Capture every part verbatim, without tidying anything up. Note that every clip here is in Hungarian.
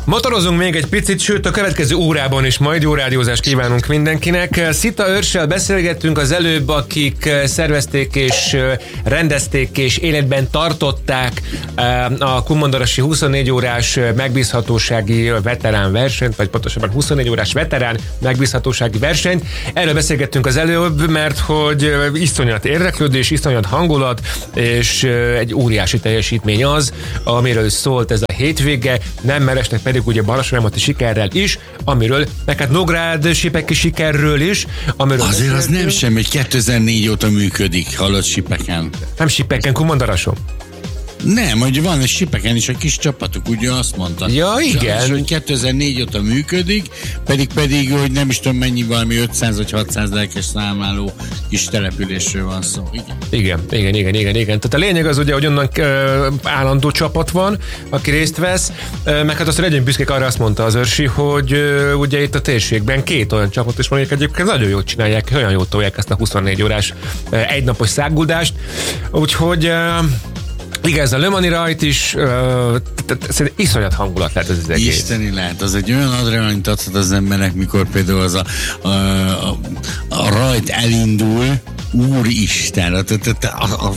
Motorozunk még egy picit, sőt a következő órában is majd jó rádiózást kívánunk mindenkinek. Szita Őrssel beszélgettünk az előbb, akik szervezték és rendezték és életben tartották a Kunmondarasi huszonnégy órás megbízhatósági veterán versenyt, vagy pontosabban huszonnégy órás veterán megbízhatósági versenyt. Erről beszélgettünk az előbb, mert hogy iszonyat érdeklődés, iszonyat hangulat, és egy óriási teljesítmény az, amiről szólt ez a hétvége, nem meresnek pedig ugye Balassagyarmati sikerrel is, amiről, meg hát Nógrád Sipeki sikerről is, amiről... Azért az nem sem, hogy kétezer-négy óta működik, hallott Sipeken. Nem Sipeken, Kunmondarason. Nem, hogy van egy Sipeken is a kis csapatuk, ugye azt mondta. Ja, igen. És hogy kétezer-négy óta működik, pedig pedig, hogy nem is tudom mennyi, valami ötszáz vagy hatszáz lelkes számláló kis településről van szó. Igen. Igen, igen, igen, igen, igen. Tehát a lényeg az ugye, hogy onnan ö, állandó csapat van, aki részt vesz, ö, meg hát azt legyünk büszkék, arra azt mondta az Őrsi, hogy ö, ugye itt a térségben két olyan csapat is van, akik egyébként nagyon jól csinálják, olyan jól tolják ezt a huszonnégy órás ö, egynapos száguldást, úgyhogy ö, igen, ez a Le Mani rajt is, uh, szerintem iszonyat hangulat lehet ez az egész. Isteni lehet, az egy olyan adrenalint adhat az embernek, mikor például az a, a, a, a rajt elindul, úristen, a, a, a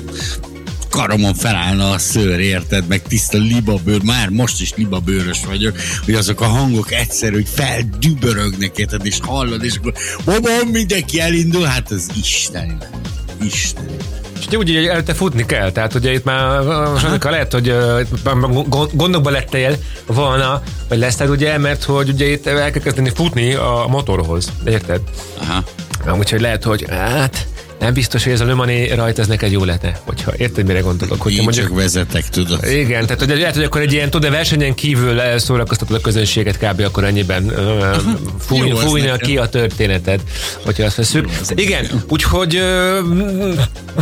karomon felállna a szőr, érted, meg tiszta libabőr, már most is libabőrös vagyok, hogy azok a hangok egyszerű, hogy feldübörögnek, érted, és hallod, és akkor babam, mindenki elindul, hát az isteni lehet, isteni. És úgy, hogy előtte futni kell, tehát ugye itt már uh, lehet, hogy uh, gondokba lettél volna, vagy leszed ugye, mert hogy ugye itt el kell kezdeni futni a motorhoz, érted? Aha. Úgyhogy lehet, hogy hát nem biztos, hogy ez a Le Mani rajt ez neked jó lenne, hogyha érted, mire gondolok. Én mondjuk, csak vezetek, tudod. Igen, tehát hogy lehet, hogy akkor egy ilyen, tudod, versenyen kívül szórakoztatod a közönséget, kb. Akkor ennyiben uh, fújni, fújni ki a történeted, hogyha azt veszük. Igen, úgyhogy uh,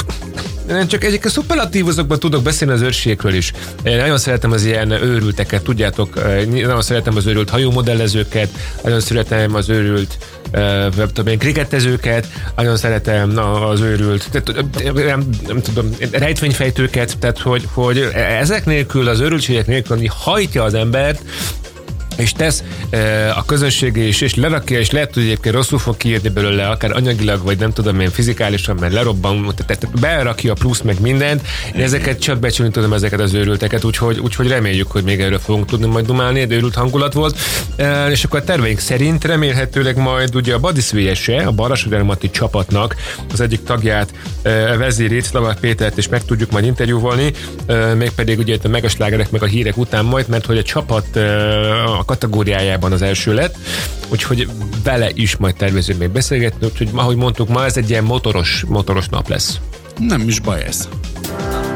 én csak egyébként szuperlatívusokban tudok beszélni az őrségről is. Én nagyon szeretem az ilyen őrülteket, tudjátok, nagyon szeretem az őrült hajómodellezőket, nagyon szeretem az őrült nem tudom én, krikettezőket, nagyon szeretem az őrült, tehát, nem, nem tudom, rejtvényfejtőket, tehát hogy, hogy ezek nélkül, az őrültségek nélkül, ami hajtja az embert, és tesz e, a közönség is, és lerakja, és lehet, hogy egyébként rosszul fog kiírni belőle, akár anyagilag, vagy nem tudom én, fizikálisan, mert lerobban, tehát berakja a plusz meg mindent, én ezeket csak becsülni tudom, ezeket az őrülteket, úgyhogy, úgyhogy reméljük, hogy még erről fogunk tudni majd dumálni, egy őrült hangulat volt, e, és akkor a terveink szerint remélhetőleg majd ugye a Badis vé es-e, a Balassagyarmati csapatnak az egyik tagját, e, vezérét, Szlavák Pétert is meg tudjuk majd interjúvolni, e, mégpedig ugye itt a megaslágerek meg a hírek után majd, mert hogy a csapat e, a kategóriájában az első lett, úgyhogy vele is majd tervezünk még beszélgetni, úgyhogy ahogy mondtuk, ma ez egy ilyen motoros, motoros nap lesz. Nem is baj ez.